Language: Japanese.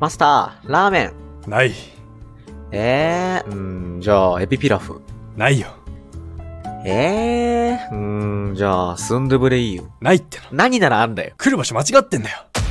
マスター、ラーメン。 ない。 じゃあ、エビピラフ。 ないよ。 じゃあ、スンドゥブレいいよ。 ないっての。 何ならあんだよ。 来る場所間違ってんだよ。